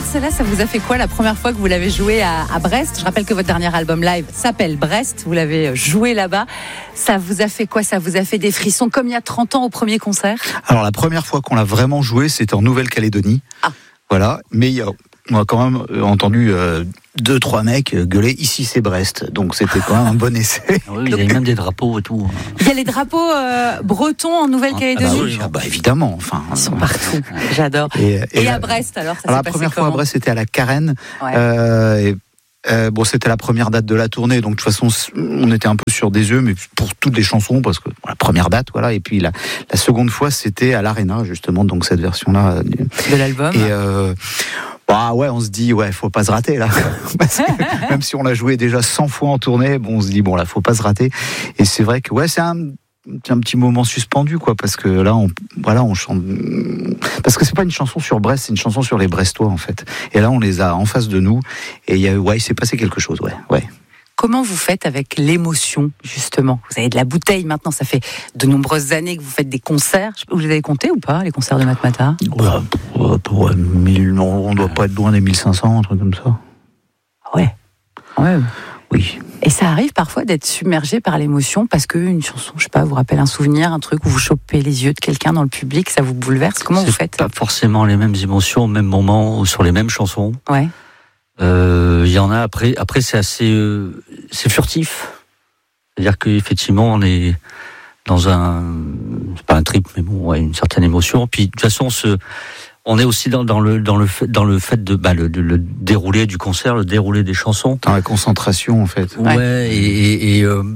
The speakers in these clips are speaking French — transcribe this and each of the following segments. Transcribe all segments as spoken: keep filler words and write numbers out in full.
Marcella, ça vous a fait quoi la première fois que vous l'avez joué à, à Brest ? Je rappelle que votre dernier album live s'appelle Brest, vous l'avez joué là-bas. Ça vous a fait quoi ? Ça vous a fait des frissons comme il y a trente ans au premier concert ? Alors la première fois qu'on l'a vraiment joué, c'était en Nouvelle-Calédonie. Ah. Voilà, mais il y a, on a quand même entendu euh, deux, trois mecs gueuler « Ici c'est Brest », donc c'était quand même un bon essai. Oui, il y avait même des drapeaux et tout. Il y a les drapeaux euh, bretons en Nouvelle-Calédonie. Ah bah, oui, ah bah évidemment, enfin. Ils sont partout, j'adore. Et, et, et à Brest alors, ça alors s'est la première passé fois comment ? à Brest, c'était à la Carène. Ouais. Euh, et, Euh, bon, c'était la première date de la tournée, donc de toute façon, on était un peu sur des œufs, mais pour toutes les chansons, parce que bon, la première date, voilà. Et puis la, la seconde fois, c'était à l'Arena, justement, donc cette version-là de l'album. Et euh, bah ouais, on se dit, ouais, faut pas se rater là. Parce que même si on l'a joué déjà cent fois en tournée, bon, on se dit, bon là, faut pas se rater. Et c'est vrai que ouais, c'est un C'est un petit moment suspendu, quoi, parce que là, on, voilà, on chante. Parce que c'est pas une chanson sur Brest, c'est une chanson sur les Brestois, en fait. Et là, on les a en face de nous, et il y a, ouais, il s'est passé quelque chose, ouais, ouais. Comment vous faites avec l'émotion, justement ? Vous avez de la bouteille maintenant, ça fait de nombreuses années que vous faites des concerts. Vous les avez comptés ou pas, les concerts de Matmata ? Ouais, ouais, mille, non, on doit pas être loin des mille cinq cents, un truc comme ça. Ouais. Ouais. Oui. Et ça arrive parfois d'être submergé par l'émotion parce qu'une chanson, je sais pas, vous rappelle un souvenir, un truc où vous chopez les yeux de quelqu'un dans le public, ça vous bouleverse. Comment c'est vous faites ? Pas forcément les mêmes émotions au même moment ou sur les mêmes chansons. Ouais. Il euh, y en a après. Après, c'est assez, euh, c'est furtif. C'est-à-dire qu'effectivement, on est dans un, c'est pas un trip, mais bon, ouais, une certaine émotion. Puis de toute façon, on se On est aussi dans, dans, le, dans, le fait, dans le fait de bah, le, de, le déroulé du concert, le déroulé des chansons. Dans la concentration, en fait. Ouais, ouais. et, et, et euh,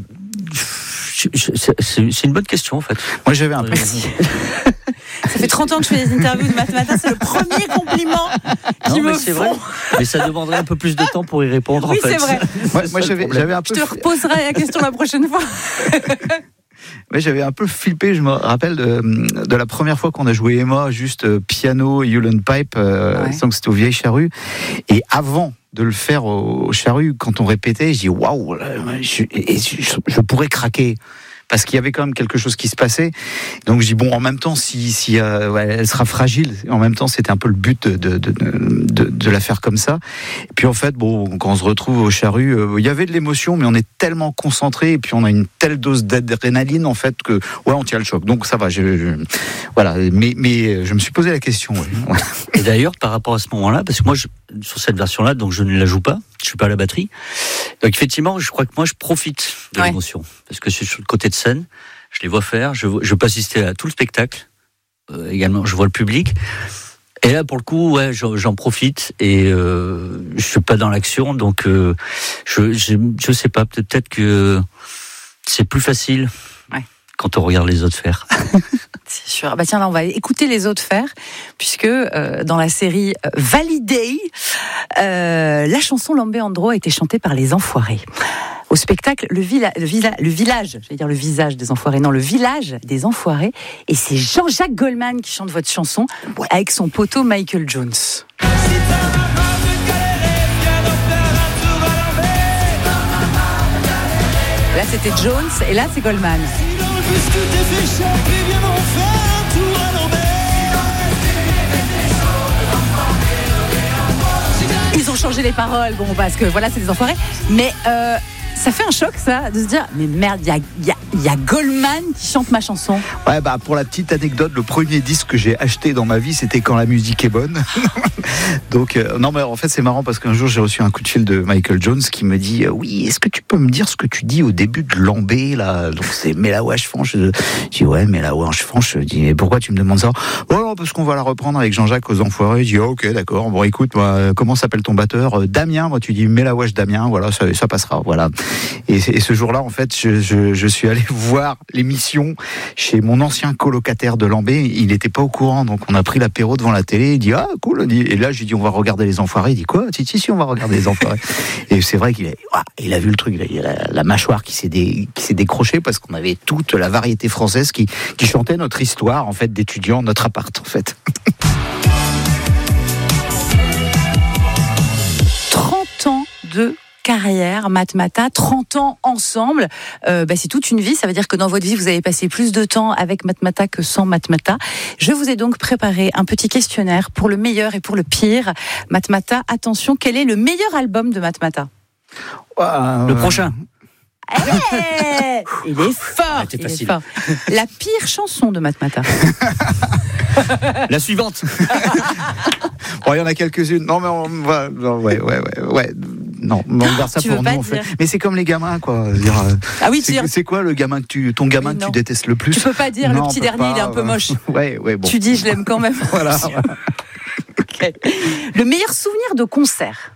c'est, c'est une bonne question, en fait. Moi, j'avais un peu... Ça fait trente ans que je fais des interviews de Matmata, c'est le premier compliment qui non, me mais c'est font. Vrai. Mais ça demanderait un peu plus de temps pour y répondre, oui, en fait. Oui, c'est vrai. Moi, moi j'avais, j'avais un peu... Je te reposerai la question la prochaine fois. Ouais, j'avais un peu flippé, je me rappelle de, de la première fois qu'on a joué Emma, juste euh, piano, Hewlett Pipe, euh, ouais. sans que c'était aux Vieilles Charrues. Et avant de le faire aux Charrues, quand on répétait, je dis waouh, je, je, je pourrais craquer. Parce qu'il y avait quand même quelque chose qui se passait. Donc je dis bon, en même temps, si, si euh, ouais, elle sera fragile. En même temps, c'était un peu le but de de, de, de, de la faire comme ça. Et puis en fait, bon, quand on se retrouve aux Charrues, euh, il y avait de l'émotion, mais on est tellement concentré et puis on a une telle dose d'adrénaline en fait que ouais, on tient le choc. Donc ça va. Je, je, voilà. Mais mais je me suis posé la question. Ouais. Et d'ailleurs, par rapport à ce moment-là, parce que moi, je, sur cette version-là, donc je ne la joue pas. Je suis pas à la batterie. Donc effectivement, je crois que moi, je profite de ouais. l'émotion. Parce que je suis sur le côté de scène, je les vois faire, je, je peux assister à tout le spectacle. Euh, également, je vois le public. Et là, pour le coup, ouais, j'en, j'en profite. Et euh, je suis pas dans l'action, donc euh, je, je, je sais pas, peut-être, peut-être que c'est plus facile ouais. quand on regarde les autres faire. C'est sûr. Bah tiens, là, on va écouter les autres faire, puisque euh, dans la série euh, Validé, euh, la chanson Lambé Andro a été chantée par les Enfoirés. Au spectacle, le, villa, le, villa, le village, j'allais dire le visage des Enfoirés, non, le village des Enfoirés, et c'est Jean-Jacques Goldman qui chante votre chanson ouais. avec son poteau Michael Jones. Là, c'était Jones, et là, c'est Goldman. Ils ont changé les paroles, bon, parce que voilà, c'est des enfoirés. Mais euh, ça fait un choc, ça, de se dire, mais merde, il y a, y, a, y a Goldman qui chante ma chanson. Ouais, bah, pour la petite anecdote, le premier disque que j'ai acheté dans ma vie, c'était Quand la musique est bonne. Donc, euh, non, mais en fait, c'est marrant parce qu'un jour, j'ai reçu un coup de fil de Michael Jones qui me dit, euh, oui, est-ce que tu peux me dire ce que tu dis au début de Lambé, là? Donc, c'est Mélaouache Franche. Je dis, ouais, Mélaouache Franche. Je dis, mais pourquoi tu me demandes ça? Oh, non, parce qu'on va la reprendre avec Jean-Jacques aux Enfoirés. Je dis, oh, ok, d'accord. Bon, écoute, moi, comment s'appelle ton batteur? euh, Damien. Moi, tu dis Mélaouache Damien. Voilà, ça, ça passera. Voilà. Et, et ce jour-là, en fait, je, je, je suis allé voir l'émission chez mon ancien colocataire de Lambé. Il n'était pas au courant, donc on a pris l'apéro devant la télé. Il dit, ah, cool. Et là, j'ai dit, on va regarder les Enfoirés. Il dit, quoi? Si, si, si, on va regarder les Enfoirés. Et c'est vrai qu'il a, il a vu le truc. Il a la, la mâchoire qui s'est, dé, qui s'est décrochée parce qu'on avait toute la variété française qui, qui chantait notre histoire, en fait, d'étudiants, notre appart, en fait. trente ans de carrière, Matmata, trente ans ensemble. Euh, bah, c'est toute une vie. Ça veut dire que dans votre vie, vous avez passé plus de temps avec Matmata que sans Matmata. Je vous ai donc préparé un petit questionnaire pour le meilleur et pour le pire. Matmata, attention, quel est le meilleur album de Matmata ? Euh... Le prochain. Hey, il est fort, Ah, il est fort. La pire chanson de Matmata. La suivante. Bon, il y en a quelques-unes. Non, mais on va. Non, ouais, ouais, ouais, ouais. Non, on garde ça Tu pour veux nous. pas En fait. dire. Mais c'est comme les gamins, quoi. Dire, euh, Ah oui, c'est, tu c'est quoi le gamin que tu, ton gamin Oui, que non. tu détestes le plus? Tu peux pas dire Non, le petit on peut dernier, pas, il est un peu euh, moche. Ouais, ouais, bon. Tu dis, je l'aime quand même. Voilà. Okay. Le meilleur souvenir de concert.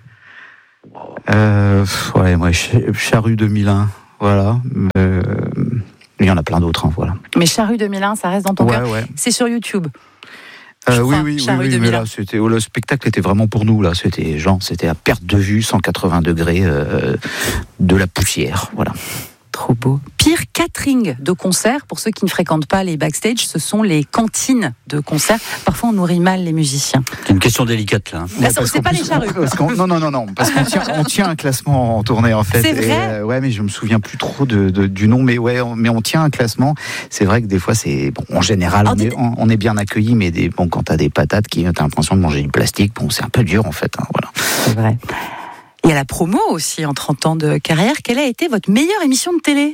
Euh, ouais, moi, Charrue deux mille un. Voilà. Euh, il y en a plein d'autres, hein, voilà. Mais Charrue deux mille un, ça reste dans ton Ouais, cœur. ouais. C'est sur YouTube. Euh, Je oui, crois, oui, oui, Charrue oui, deux mais mille un. là, c'était, oh, le spectacle était vraiment pour nous, là. C'était, genre, c'était à perte de vue, cent quatre-vingts degrés, euh, de la poussière, voilà. Trop beau. Pire catering de concert, pour ceux qui ne fréquentent pas les backstage, ce sont les cantines de concert. Parfois, on nourrit mal les musiciens. C'est une question délicate, là. Là, Ouais, c'est parce c'est qu'en pas plus, les charrues. parce qu'on- non, non, non, non, parce qu'on tient, on tient un classement en tournée, en fait. C'est Et, vrai euh, ouais, mais je me souviens plus trop de, de- du nom, mais ouais, on, mais on tient un classement. C'est vrai que des fois, c'est, bon, en général, Alors, on, est, dites- on, on est bien accueillis, mais des, bon, quand t'as des patates qui, t'as l'impression de manger du plastique, bon, c'est un peu dur, en fait, hein, voilà. C'est vrai. Il y a la promo aussi en trente ans de carrière. Quelle a été votre meilleure émission de télé ?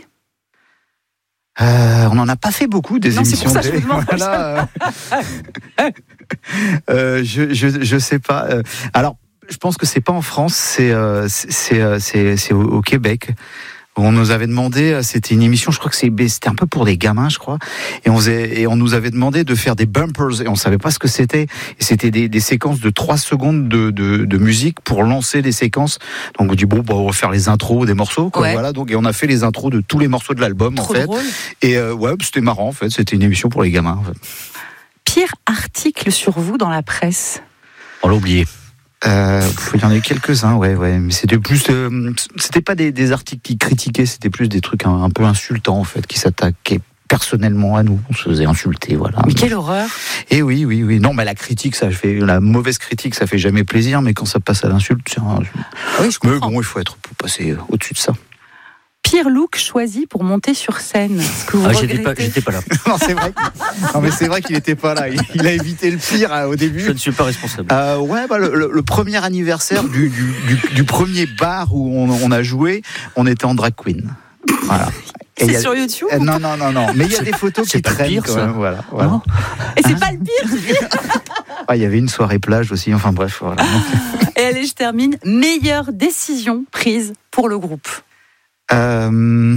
Euh, on n'en a pas fait beaucoup des Non, c'est émissions pour ça que de je télé. vous demande. Voilà, euh, euh, je, je, je sais pas. Euh, Alors, je pense que c'est pas en France, c'est euh, c'est c'est, euh, c'est, c'est au, au Québec. On nous avait demandé, c'était une émission, je crois que c'est, c'était un peu pour des gamins, je crois, et on faisait, et on nous avait demandé de faire des bumpers, et on savait pas ce que c'était. Et c'était des, des séquences de trois secondes de, de, de musique pour lancer des séquences. Donc on dit bon, bah, on va faire les intros des morceaux, quoi, Ouais. voilà. Donc et on a fait les intros de tous les morceaux de l'album, Trop en fait. drôle. Et euh, ouais, c'était marrant, en fait. C'était une émission pour les gamins. En fait. Pire article sur vous dans la presse ? On l'a oublié. Euh, il y en a eu quelques-uns, ouais, ouais, mais c'était plus, euh, c'était pas des, des articles qui critiquaient, c'était plus des trucs un, un peu insultants en fait, qui s'attaquaient personnellement à nous. On se faisait insulter, voilà. Mais quelle horreur ! Et oui, oui, oui. Non, mais la critique, ça fait, la mauvaise critique, ça fait jamais plaisir, mais quand ça passe à l'insulte, c'est un... Oui, je Mais comprends. bon, il faut être pour passer au-dessus de ça. Pire look choisi pour monter sur scène. Est-ce que vous Ah, j'étais regrettez ? pas, j'étais pas là. non, c'est vrai. Non, mais c'est vrai qu'il était pas là. Il, il a évité le pire hein, au début. Je ne suis pas responsable. Euh, ouais, bah, le, le, le premier anniversaire du, du, du, du premier bar où on, on a joué, on était en drag queen. Voilà. Et il y C'est a- sur YouTube Euh, non, non, non, non. Mais il y a des photos C'est qui pas le traînent pire, quand ça. même. Voilà. voilà. Non. Et c'est pas le pire. Ah, il y avait une soirée plage aussi. Enfin bref. Voilà. Et allez, je termine. Meilleure décision prise pour le groupe. Euh...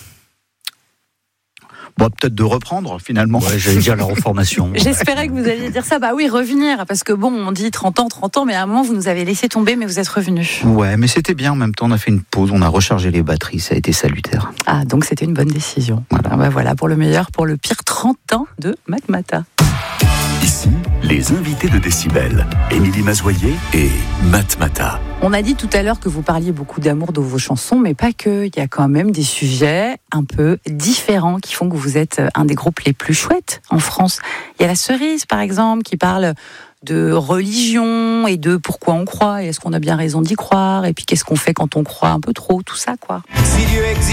Bon, peut-être de reprendre finalement. Ouais, j'allais dire la reformation. J'espérais que vous alliez dire ça. Bah oui, revenir. Parce que bon, on dit trente ans, trente ans, mais à un moment, vous nous avez laissé tomber, mais vous êtes revenus. Ouais, mais c'était bien. En même temps, on a fait une pause, on a rechargé les batteries. Ça a été salutaire. Ah, donc c'était une bonne décision. Voilà. Ah bah voilà, pour le meilleur, pour le pire, trente ans de Matmata. Ici, les invités de Décibel, Émilie Mazoyer et Matmata. On a dit tout à l'heure que vous parliez beaucoup d'amour dans vos chansons, mais pas que. Il y a quand même des sujets un peu différents qui font que vous êtes un des groupes les plus chouettes en France. Il y a La Cerise, par exemple, qui parle de religion et de pourquoi on croit et est-ce qu'on a bien raison d'y croire et puis qu'est-ce qu'on fait quand on croit un peu trop, tout ça, quoi. Si Dieu existe.